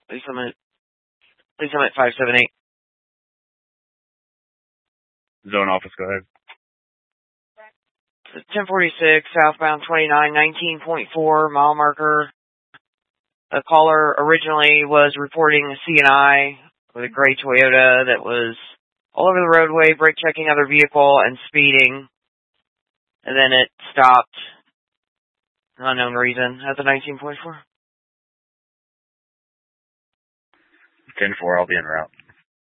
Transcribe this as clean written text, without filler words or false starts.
Please limit 578. Zone office, go ahead. 1046, southbound 29, 19.4 mile marker. The caller originally was reporting a C&I with a gray Toyota that was all over the roadway, brake checking other vehicle and speeding. And then it stopped. Unknown reason at the 19.4. 10-4, I'll be en route.